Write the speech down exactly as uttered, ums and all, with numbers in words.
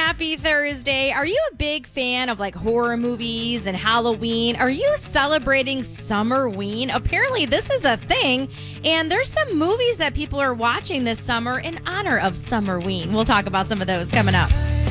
Happy Thursday. Are you a big fan of like horror movies and Halloween? Are you celebrating Summerween? Apparently this is a thing, and there's some movies that people are watching this summer in honor of Summerween. We'll talk about some of those coming up.